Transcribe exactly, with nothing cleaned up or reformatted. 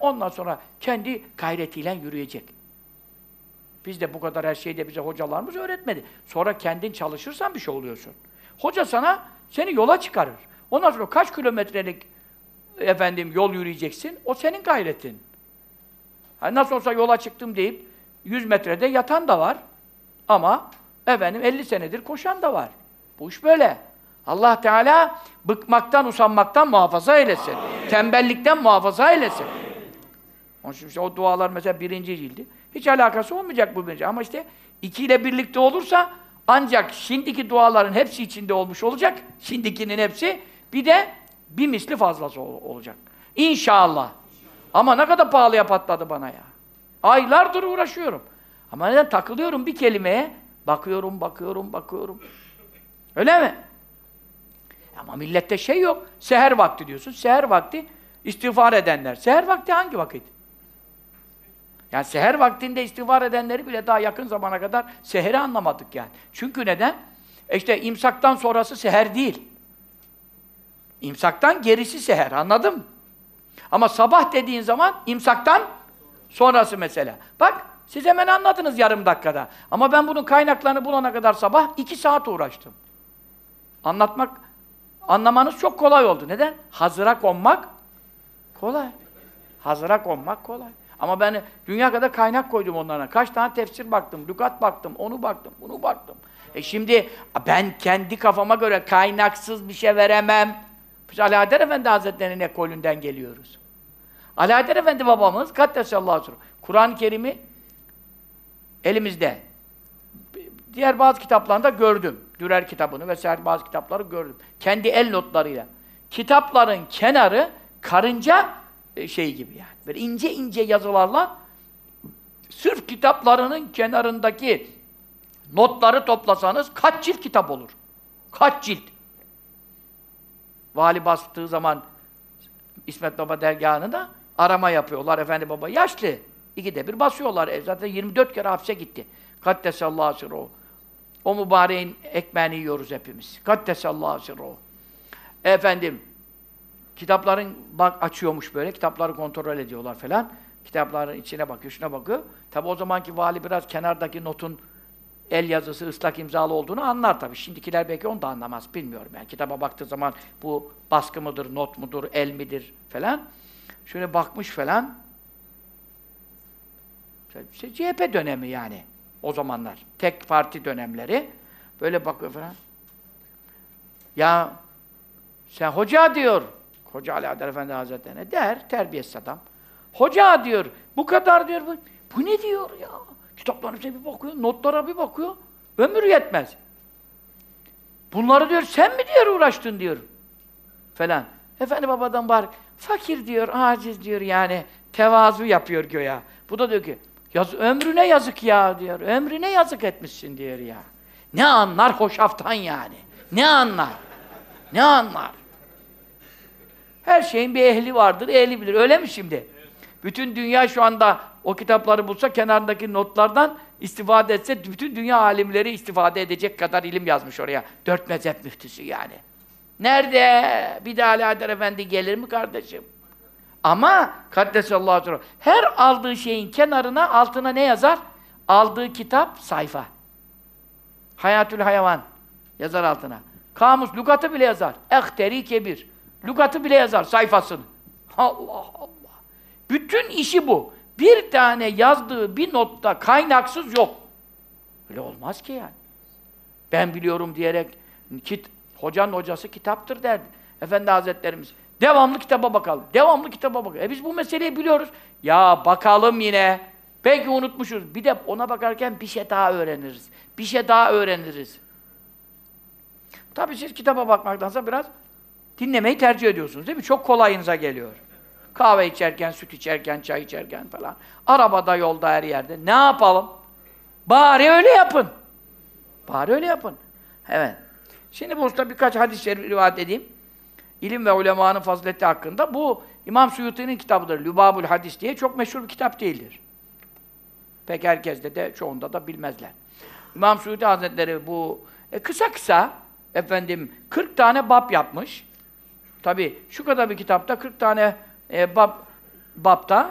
ondan sonra kendi gayretiyle yürüyecek. Biz de bu kadar her şeyi de bize hocalarımız öğretmedi. Sonra kendin çalışırsan bir şey oluyorsun. Hoca sana, seni yola çıkarır. Ondan sonra kaç kilometrelik efendim yol yürüyeceksin, o senin gayretin. Yani nasıl olsa yola çıktım deyip yüz metrede yatan da var. Ama efendim elli senedir koşan da var. Bu iş böyle. Allah Teala bıkmaktan, usanmaktan muhafaza eylesin. Amin. Tembellikten muhafaza eylesin. Onun için işte o dualar mesela birinci cildi. Hiç alakası olmayacak bu birinci. Ama işte ikiyle birlikte olursa ancak şimdiki duaların hepsi içinde olmuş olacak. Şimdikinin hepsi. Bir de bir misli fazlası ol olacak. İnşallah. Ama ne kadar pahalıya patladı bana ya. Aylardır uğraşıyorum. Ama neden takılıyorum bir kelimeye? Bakıyorum, bakıyorum, bakıyorum. Öyle mi? Ama millette şey yok. Seher vakti diyorsun. Seher vakti istiğfar edenler. Seher vakti hangi vakit? Yani seher vaktinde istiğfar edenleri bile daha yakın zamana kadar seheri anlamadık yani. Çünkü neden? İşte imsaktan sonrası seher değil. İmsaktan gerisi seher. Anladın mı? Ama sabah dediğin zaman imsaktan sonrası mesela. Bak, siz hemen anladınız yarım dakikada. Ama ben bunun kaynaklarını bulana kadar sabah iki saat uğraştım. Anlatmak, anlamanız çok kolay oldu. Neden? Hazıra konmak kolay. Hazıra konmak kolay. Ama ben dünya kadar kaynak koydum onlara. Kaç tane tefsir baktım, lügat baktım, onu baktım, bunu baktım. E şimdi ben kendi kafama göre kaynaksız bir şey veremem. Biz Ali Haydar Efendi Hazretleri'nin ekolünden geliyoruz. Ali Haydar Efendi babamız, Kaddesallahu aleyhi ve sellem, Kur'an-ı Kerim'i elimizde. Diğer bazı kitaplarında gördüm. Dürer kitabını vesaire bazı kitapları gördüm. Kendi el notlarıyla. Kitapların kenarı karınca şey gibi yani. Böyle ince ince yazılarla sırf kitaplarının kenarındaki notları toplasanız kaç cilt kitap olur? Kaç cilt? Vali bastığı zaman İsmet Baba dergahını da arama yapıyorlar. Efendi Baba yaşlı. İkide bir basıyorlar. E zaten yirmi dört kere hapse gitti. Kaddesallahu sirruhu. O mübareğin ekmeğini yiyoruz hepimiz. Kaddesallahu sirruhu. Efendim, kitapların bak açıyormuş böyle, kitapları kontrol ediyorlar falan. Kitapların içine bakıyor, şuna bakıyor. Tabi o zamanki vali biraz kenardaki notun el yazısı, ıslak imzalı olduğunu anlar tabii. Şimdikiler belki onu da anlamaz, bilmiyorum yani. Kitaba baktığı zaman bu baskı mıdır, not mudur, el midir falan. Şöyle bakmış falan. İşte C H P dönemi yani o zamanlar. Tek parti dönemleri. Böyle bakıyor falan. Ya sen hoca diyor. Hoca Ali Haydar Efendi Hazretleri'ne der, terbiyesiz adam. Hoca diyor, bu kadar diyor, bu, bu ne diyor ya? Kitaplarına bir bakıyor, notlara bir bakıyor, ömür yetmez. Bunları diyor, sen mi diyor uğraştın diyor, falan. Efendi babadan bari, fakir diyor, aciz diyor yani, tevazu yapıyor göya. Bu da diyor ki, yaz, ömrüne yazık ya diyor, ömrüne yazık etmişsin diyor ya. Ne anlar hoşaftan yani, ne anlar, ne anlar? Her şeyin bir ehli vardır, ehli bilir. Öyle mi şimdi? Evet. Bütün dünya şu anda o kitapları bulsa, kenarındaki notlardan istifade etse, bütün dünya alimleri istifade edecek kadar ilim yazmış oraya. Dört mezhep müftüsü yani. Nerede? Bir de Ali Haydar Efendi gelir mi kardeşim? Ama Kaddesallahu aleyhi ve sellem her aldığı şeyin kenarına, altına ne yazar? Aldığı kitap, sayfa. Hayatül Hayvan yazar altına. Kamus, lügatı bile yazar. Ehteri kebir. Lügatı bile yazar, sayfasını. Allah Allah! Bütün işi bu. Bir tane yazdığı bir notta kaynaksız yok. Öyle olmaz ki yani. Ben biliyorum diyerek, kit, hocanın hocası kitaptır derdi. Efendi Hazretlerimiz, devamlı kitaba bakalım, devamlı kitaba bakalım. E biz bu meseleyi biliyoruz. Ya bakalım yine. Belki unutmuşuz. Bir de ona bakarken bir şey daha öğreniriz. Bir şey daha öğreniriz. Tabii siz kitaba bakmaktansa biraz dinlemeyi tercih ediyorsunuz değil mi? Çok kolayınıza geliyor. Kahve içerken, süt içerken, çay içerken falan. Arabada, yolda, her yerde. Ne yapalım? Bari öyle yapın. Bari öyle yapın. Evet. Şimdi bu usta birkaç hadis-i şerif rivayet edeyim. İlim ve ulemanın fazileti hakkında. Bu İmam Suyuti'nin kitabıdır. Lübabul Hadis diye çok meşhur bir kitap değildir. Pek herkeste de, çoğunda da bilmezler. İmam Suyuti Hazretleri bu e, kısa kısa efendim kırk tane bab yapmış. Tabii şu kadar bir kitapta kırk tane e, bab, babta